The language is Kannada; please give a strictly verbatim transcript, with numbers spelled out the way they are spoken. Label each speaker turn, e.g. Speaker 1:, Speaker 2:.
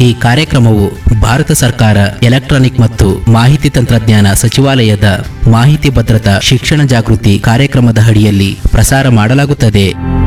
Speaker 1: ಈ ಕಾರ್ಯಕ್ರಮವು ಭಾರತ ಸರ್ಕಾರ ಎಲೆಕ್ಟ್ರಾನಿಕ್ ಮತ್ತು ಮಾಹಿತಿ ತಂತ್ರಜ್ಞಾನ ಸಚಿವಾಲಯದ ಮಾಹಿತಿ ಭದ್ರತಾ ಶಿಕ್ಷಣ ಜಾಗೃತಿ ಕಾರ್ಯಕ್ರಮದ ಅಡಿಯಲ್ಲಿ ಪ್ರಸಾರ ಮಾಡಲಾಗುತ್ತದೆ.